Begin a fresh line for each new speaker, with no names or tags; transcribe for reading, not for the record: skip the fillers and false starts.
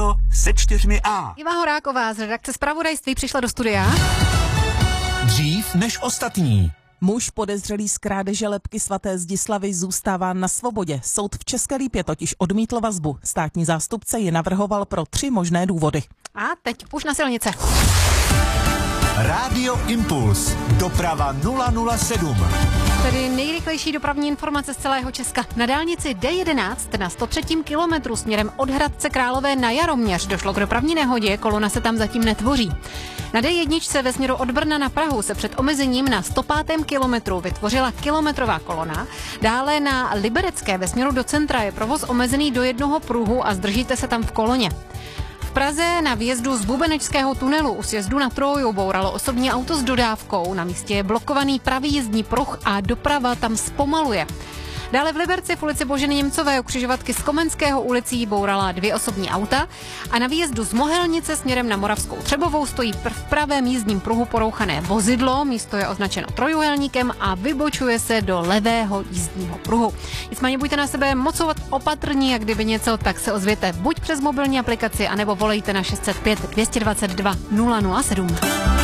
rádio se 4A.
Iva Horáková z redakce Zpravodajství přišla do studia.
Dřív než ostatní.
Muž podezřelý z krádeže lebky svaté Zdislavy zůstává na svobodě. Soud v České Lípě totiž odmítl vazbu. Státní zástupce ji navrhoval pro 3 možné důvody.
A teď už na silnice.
Rádio Impuls. Doprava 007.
Tedy nejrychlejší dopravní informace z celého Česka. Na dálnici D11 na 103. kilometru směrem od Hradce Králové na Jaroměř došlo k dopravní nehodě, kolona se tam zatím netvoří. Na D1 ve směru od Brna na Prahu se před omezením na 105. kilometru vytvořila kilometrová kolona. Dále na Liberecké ve směru do centra je provoz omezený do jednoho pruhu a zdržíte se tam v koloně. V Praze na výjezdu z Bubenečského tunelu u sjezdu na Tróju bouralo osobní auto s dodávkou. Na místě je blokovaný pravý jízdní pruh a doprava tam zpomaluje. Dále v Liberci v ulici Boženy Němcové u křižovatky z Komenského ulicí bourala 2 osobní auta a na výjezdu z Mohelnice směrem na Moravskou Třebovou stojí v pravém jízdním pruhu porouchané vozidlo, místo je označeno trojúhelníkem a vybočuje se do levého jízdního pruhu. Nicméně buďte na sebe moc opatrní a kdyby něco, tak se ozvěte buď přes mobilní aplikaci, anebo volejte na 605 222 007.